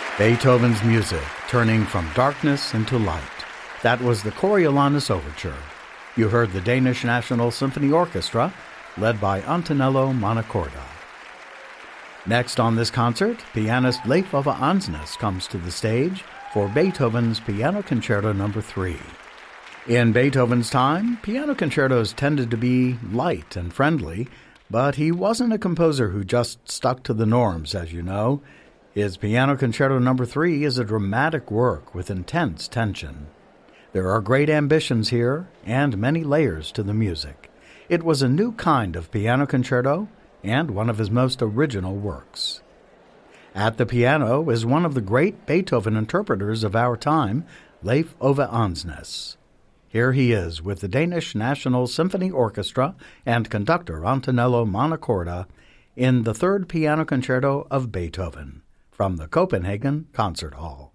Beethoven's music turning from darkness into light. That was the Coriolanus Overture. You heard the Danish National Symphony Orchestra, led by Antonello Montecorda. Next on this concert, pianist Leif Ove Andsnes comes to the stage for Beethoven's Piano Concerto No. 3. In Beethoven's time, piano concertos tended to be light and friendly, but he wasn't a composer who just stuck to the norms, as you know. His Piano Concerto No. 3 is a dramatic work with intense tension. There are great ambitions here and many layers to the music. It was a new kind of piano concerto and one of his most original works. At the piano is one of the great Beethoven interpreters of our time, Leif Ove Andsnes. Here he is with the Danish National Symphony Orchestra and conductor Antonello Montecorda in the Third Piano Concerto of Beethoven from the Copenhagen Concert Hall.